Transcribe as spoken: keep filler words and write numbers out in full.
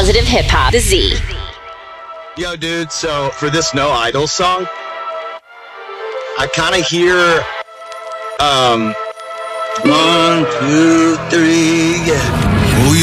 Positive Hip Hop, The Z. Yo, dude, so for this No Idol song, I kind of hear, um, one, two, three, yeah.